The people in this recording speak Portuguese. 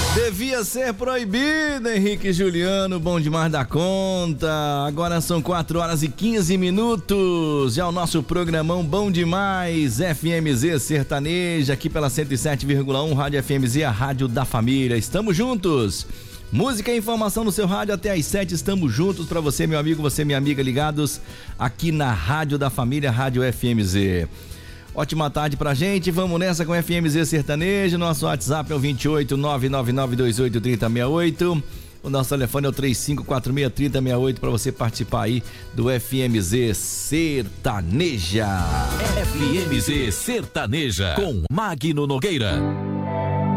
Devia ser proibido, Henrique Juliano, bom demais da conta. Agora são 4h15. Já o nosso programão bom demais, FMZ Sertaneja, aqui pela 107,1, Rádio FMZ, a rádio da família. Estamos juntos. Música e informação no seu rádio até às 7, estamos juntos pra você, meu amigo, você, minha amiga, ligados aqui na Rádio da Família, Rádio FMZ. Ótima tarde pra gente, vamos nessa com FMZ Sertanejo, nosso WhatsApp é o 28 99928 3068, o nosso telefone é o 3546 3068 pra você participar aí do FMZ Sertaneja. FMZ Sertaneja com Magno Nogueira.